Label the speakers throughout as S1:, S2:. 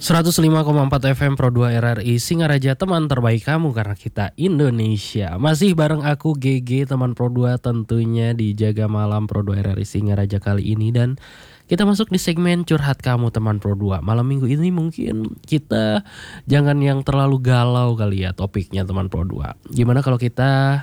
S1: 105,4 FM Pro 2 RRI Singaraja, teman terbaik kamu karena kita Indonesia. Masih bareng aku GG, teman Pro 2 tentunya di Jaga Malam Pro 2 RRI Singaraja kali ini. Dan kita masuk di segmen curhat kamu teman Pro 2. Malam minggu ini mungkin kita jangan yang terlalu galau kali ya topiknya teman Pro 2. Gimana kalau kita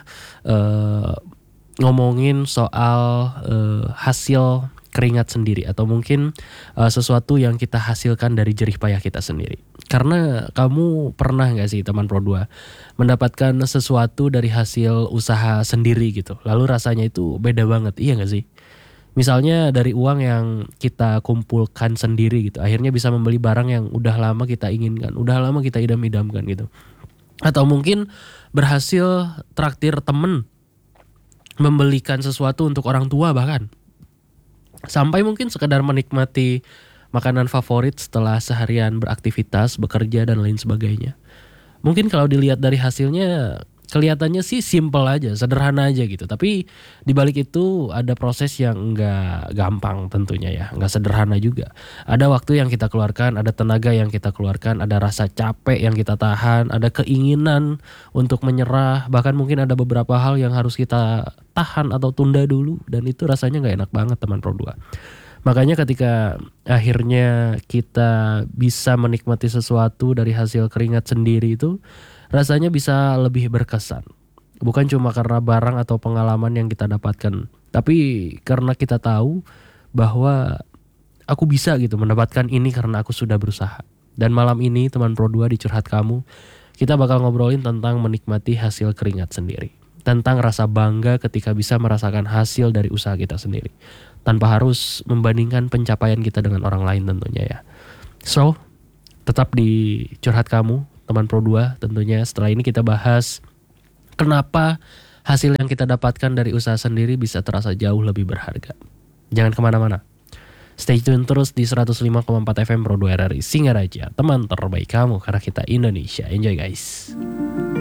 S1: ngomongin soal hasil keringat sendiri, atau mungkin sesuatu yang kita hasilkan dari jerih payah kita sendiri. Karena kamu pernah gak sih teman Pro 2 mendapatkan sesuatu dari hasil usaha sendiri gitu, lalu rasanya itu beda banget, iya gak sih? Misalnya dari uang yang kita kumpulkan sendiri gitu, akhirnya bisa membeli barang yang udah lama kita inginkan, udah lama kita idam-idamkan gitu. Atau mungkin berhasil traktir temen, membelikan sesuatu untuk orang tua bahkan. Sampai mungkin sekedar menikmati makanan favorit setelah seharian beraktivitas, bekerja dan lain sebagainya. Mungkin kalau dilihat dari hasilnya kelihatannya sih simple aja, sederhana aja gitu. Tapi di balik itu ada proses yang enggak gampang tentunya ya, enggak sederhana juga. Ada waktu yang kita keluarkan, ada tenaga yang kita keluarkan, ada rasa capek yang kita tahan, ada keinginan untuk menyerah, bahkan mungkin ada beberapa hal yang harus kita tahan atau tunda dulu, dan itu rasanya enggak enak banget teman Pro 2. Makanya ketika akhirnya kita bisa menikmati sesuatu dari hasil keringat sendiri itu rasanya bisa lebih berkesan. Bukan cuma karena barang atau pengalaman yang kita dapatkan, tapi karena kita tahu bahwa aku bisa gitu mendapatkan ini karena aku sudah berusaha. Dan malam ini teman Pro 2 di Curhat Kamu, kita bakal ngobrolin tentang menikmati hasil keringat sendiri. Tentang rasa bangga ketika bisa merasakan hasil dari usaha kita sendiri, tanpa harus membandingkan pencapaian kita dengan orang lain tentunya ya. So, tetap di Curhat Kamu, teman Pro 2 tentunya. Setelah ini kita bahas kenapa hasil yang kita dapatkan dari usaha sendiri bisa terasa jauh lebih berharga. Jangan kemana-mana. Stay tune terus di 105,4 FM Pro 2 RRI Singaraja, teman terbaik kamu karena kita Indonesia. Enjoy guys.